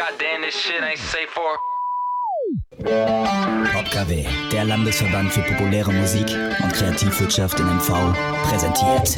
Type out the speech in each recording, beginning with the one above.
OpKW, der Landesverband für populäre Musik und Kreativwirtschaft in MV, präsentiert.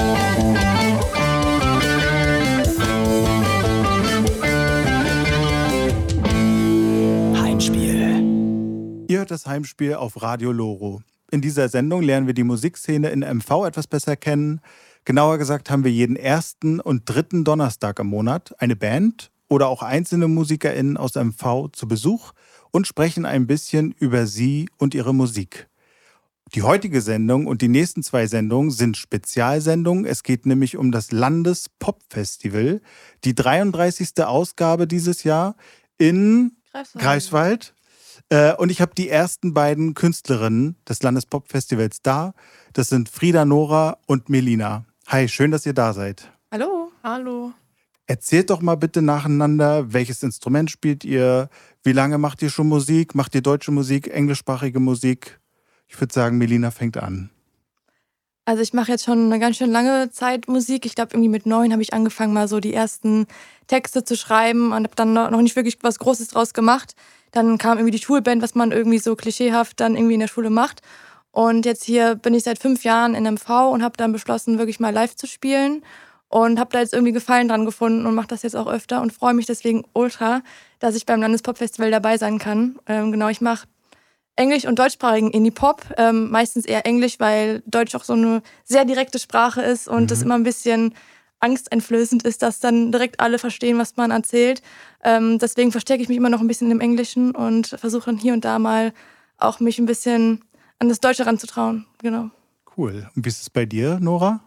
Heimspiel. Ihr hört das Heimspiel auf Radio Loro. In dieser Sendung lernen wir die Musikszene in MV etwas besser kennen. Genauer gesagt haben wir jeden ersten und dritten Donnerstag im Monat eine Band oder auch einzelne MusikerInnen aus MV zu Besuch und sprechen ein bisschen über sie und ihre Musik. Die heutige Sendung und die nächsten 2 Sendungen sind Spezialsendungen. Es geht nämlich um das Landespop-Festival, die 33. Ausgabe dieses Jahr in Greifswald. Und ich habe die ersten beiden Künstlerinnen des Landespop-Festivals da. Das sind Frida Nora und Melina. Hi, schön, dass ihr da seid. Hallo. Hallo. Erzählt doch mal bitte nacheinander, welches Instrument spielt ihr? Wie lange macht ihr schon Musik? Macht ihr deutsche Musik, englischsprachige Musik? Ich würde sagen, Melina fängt an. Also ich mache jetzt schon eine ganz schön lange Zeit Musik. Ich glaube, irgendwie mit 9 habe ich angefangen, mal so die ersten Texte zu schreiben und habe dann noch nicht wirklich was Großes draus gemacht. Dann kam irgendwie die Schulband, was man irgendwie so klischeehaft dann irgendwie in der Schule macht. Und jetzt hier bin ich seit 5 Jahren in MV und habe dann beschlossen, wirklich mal live zu spielen. Und habe da jetzt irgendwie Gefallen dran gefunden und mache das jetzt auch öfter und freue mich deswegen ultra, dass ich beim Landespop-Festival dabei sein kann. Genau, ich mache englisch- und deutschsprachigen Indie-Pop. Meistens eher Englisch, weil Deutsch auch so eine sehr direkte Sprache ist und das immer ein bisschen angsteinflößend ist, dass dann direkt alle verstehen, was man erzählt. Deswegen verstecke ich mich immer noch ein bisschen im Englischen und versuche dann hier und da mal auch mich ein bisschen an das Deutsche ranzutrauen. Genau. Cool. Und wie ist es bei dir, Nora?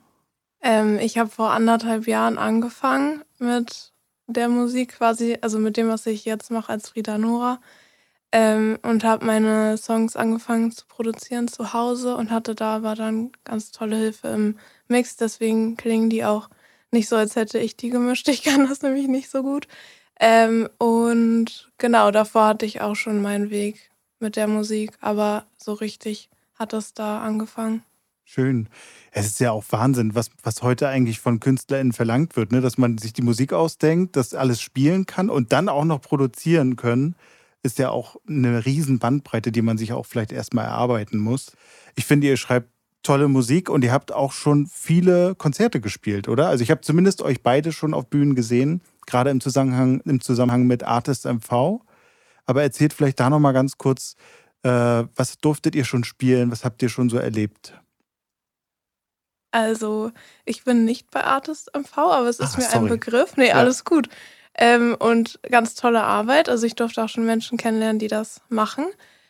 Ich habe vor 1,5 Jahren angefangen mit der Musik quasi, also mit dem, was ich jetzt mache als Frida Nora. Und habe meine Songs angefangen zu produzieren zu Hause und hatte da aber dann ganz tolle Hilfe im Mix. Deswegen klingen die auch nicht so, als hätte ich die gemischt. Ich kann das nämlich nicht so gut. Und genau, davor hatte ich auch schon meinen Weg mit der Musik, aber so richtig hat es da angefangen. Schön. Es ist ja auch Wahnsinn, was heute eigentlich von KünstlerInnen verlangt wird, ne? Dass man sich die Musik ausdenkt, das alles spielen kann und dann auch noch produzieren können, ist ja auch eine riesen Bandbreite, die man sich auch vielleicht erstmal erarbeiten muss. Ich finde, ihr schreibt tolle Musik und ihr habt auch schon viele Konzerte gespielt, oder? Also ich habe zumindest euch beide schon auf Bühnen gesehen, gerade im Zusammenhang mit Artists MV. Aber erzählt vielleicht da nochmal ganz kurz, was durftet ihr schon spielen, was habt ihr schon so erlebt? Also, ich bin nicht bei Artist MV, aber es ist mir sorry. ein Begriff. Nee, Ja. alles gut. Und ganz tolle Arbeit. Also ich durfte auch schon Menschen kennenlernen, die das machen.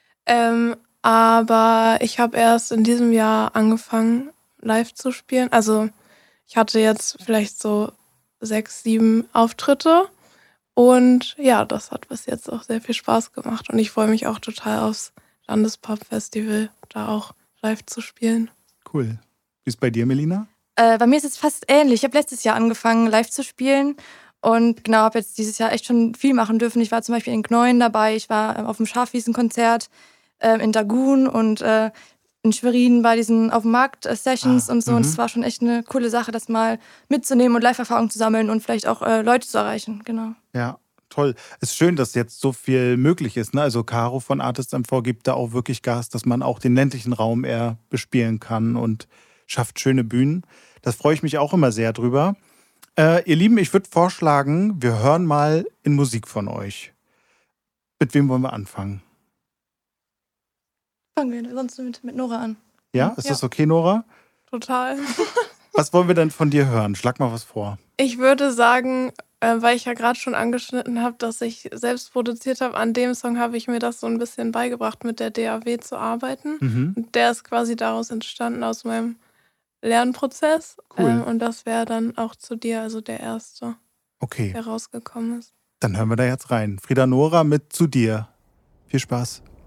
Aber ich habe erst in diesem Jahr angefangen, live zu spielen. Also ich hatte jetzt vielleicht so 6, 7 Auftritte. Und ja, das hat bis jetzt auch sehr viel Spaß gemacht. Und ich freue mich auch total aufs Landespop-Festival, da auch live zu spielen. Cool. Wie ist bei dir, Melina? Bei mir ist es fast ähnlich. Ich habe letztes Jahr angefangen, live zu spielen. Und genau, habe jetzt dieses Jahr echt schon viel machen dürfen. Ich war zum Beispiel in Gneuen dabei. Ich war auf dem Schafwiesenkonzert in Dagun und in Schwerin bei diesen auf dem Markt Sessions und so. Und es war schon echt eine coole Sache, das mal mitzunehmen und Live-Erfahrung zu sammeln und vielleicht auch Leute zu erreichen. Genau. Ja, toll. Es ist schön, dass jetzt so viel möglich ist, ne? Also Caro von Artists MV gibt da auch wirklich Gas, dass man auch den ländlichen Raum eher bespielen kann und schafft schöne Bühnen. Das freue ich mich auch immer sehr drüber. Ihr Lieben, ich würde vorschlagen, wir hören mal in Musik von euch. Mit wem wollen wir anfangen? Fangen wir sonst mit Nora an. Ja, ist das okay, Nora? Total. Was wollen wir denn von dir hören? Schlag mal was vor. Ich würde sagen, weil ich ja gerade schon angeschnitten habe, dass ich selbst produziert habe, an dem Song habe ich mir das so ein bisschen beigebracht, mit der DAW zu arbeiten. Und der ist quasi daraus entstanden, aus meinem Lernprozess. Cool. Und das wäre dann auch zu dir, also der erste, Okay, der rausgekommen ist. dann hören wir da jetzt rein. Frida Nora mit Zu dir. Viel Spaß.